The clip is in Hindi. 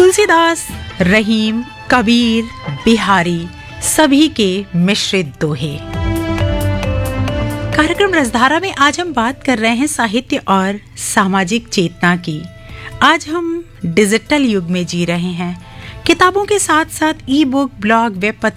तुलसीदास, रहीम, कबीर, बिहारी सभी के मिश्रित दोहे। कार्यक्रम रसधारा में आज हम बात कर रहे हैं साहित्य और सामाजिक चेतना की। आज हम डिजिटल युग में जी रहे हैं। किताबों के साथ साथ ई बुक, ब्लॉग, वेब